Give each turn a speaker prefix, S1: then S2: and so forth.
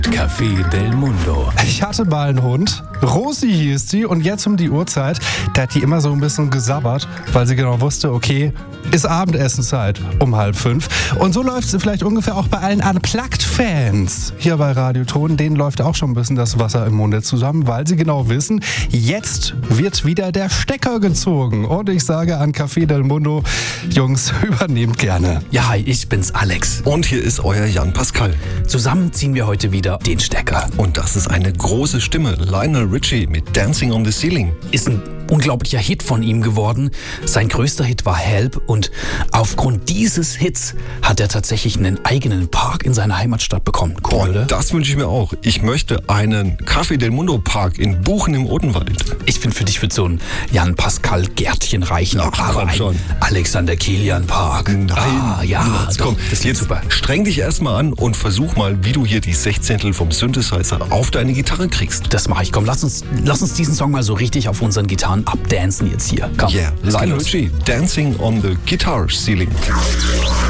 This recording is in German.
S1: Café del Mundo.
S2: Ich hatte mal einen Hund, Rosi hieß die, und jetzt um die Uhrzeit, da hat die immer so ein bisschen gesabbert, weil sie genau wusste, okay, ist Abendessenzeit um 4:30. Und so läuft es vielleicht ungefähr auch bei allen Unplugged-Fans hier bei Radioton. Denen läuft auch schon ein bisschen das Wasser im Munde zusammen, weil sie genau wissen, jetzt wird wieder der Stecker gezogen. Und ich sage an Café del Mundo, Jungs, übernehmt gerne.
S1: Ja, hi, ich bin's, Alex.
S3: Und hier ist euer Jan Pascal.
S1: Zusammen ziehen wir heute wieder den Stecker.
S3: Und das ist eine große Stimme, Lionel Richie mit Dancing on the Ceiling.
S1: Ist ein unglaublicher Hit von ihm geworden. Sein größter Hit war Help und aufgrund dieses Hits hat er tatsächlich einen eigenen Park in seiner Heimatstadt bekommen. Cool, oder?
S3: Das wünsche ich mir auch. Ich möchte einen Café del Mundo Park in Buchen im Odenwald.
S1: Ich finde, für dich wird so ein Jan Pascal Gärtchen reichen.
S3: Ach,
S1: aber
S3: komm
S1: ein
S3: schon.
S1: Alexander Kilian Park.
S3: Nein.
S1: Ja,
S3: Jetzt
S1: doch,
S3: komm,
S1: das wird
S3: jetzt
S1: super.
S3: Streng dich erstmal an und versuch mal, wie du hier die 16. vom Synthesizer auf deine Gitarre kriegst.
S1: Das mache ich. Komm, lass uns diesen Song mal so richtig auf unseren Gitarren abdancen jetzt hier. Komm,
S3: Yeah,
S1: es geht
S3: Lionel
S1: los.
S3: Richie, Dancing on the Guitar Ceiling.